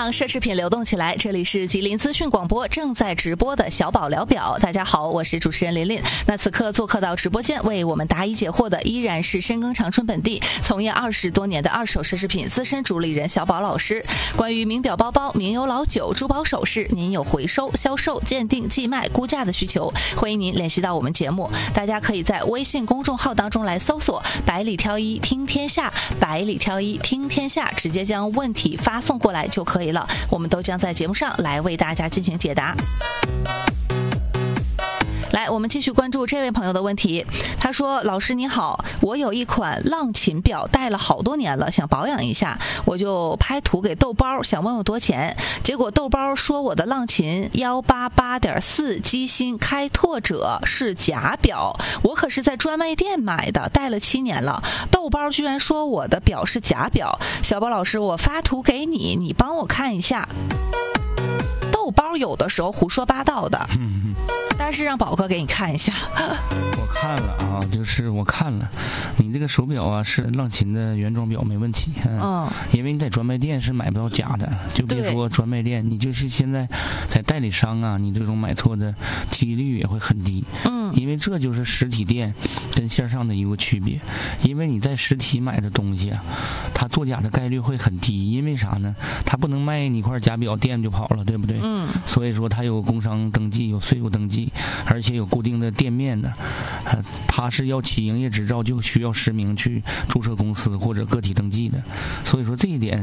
让奢侈品流动起来，这里是吉林资讯广播正在直播的小宝聊表。大家好，我是主持人琳琳。那此刻做客到直播间为我们答疑解惑的依然是深耕长春本地从业20多年的二手奢侈品资深主理人小宝老师。关于名表包包、名油老酒、珠宝首饰，您有回收、销售、鉴定、寄卖、估价的需求，欢迎您联系到我们节目。大家可以在微信公众号当中来搜索百里挑一听天下，百里挑一听天下，直接将问题发送过来就可以了，我们都将在节目上来为大家进行解答。来，我们继续关注这位朋友的问题。他说：老师你好，我有一款浪琴表戴了好多年了，想保养一下，我就拍图给豆包，想问我多钱。结果豆包说我的浪琴 188.4 机芯开拓者是假表，我可是在专卖店买的，戴了7年了，豆包居然说我的表是假表。小宝老师，我发图给你，你帮我看一下。豆包有的时候胡说八道的，但是让宝哥给你看一下。 我看了啊，我看了，你这个手表啊是浪琴的原装表没问题，因为你在专卖店是买不到假的，就别说专卖店，你就是现在在代理商啊，你这种买错的几率也会很低，因为这就是实体店跟线上的一个区别，因为你在实体买的东西啊，它作假的概率会很低，因为啥呢？它不能卖你一块假表，店就跑了，对不对？所以说它有工商登记，有税务登记，而且有固定的店面的，它是要起营业执照，就需要实名去注册公司或者个体登记的，所以说这一点